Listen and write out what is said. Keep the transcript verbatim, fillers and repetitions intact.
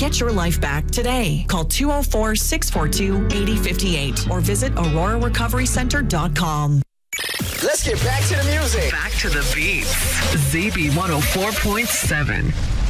Get your life back today. Call two oh four, six four two, eight oh five eight or visit aurora recovery center dot com. Let's get back to the music. Back to the beats. Z B one oh four point seven.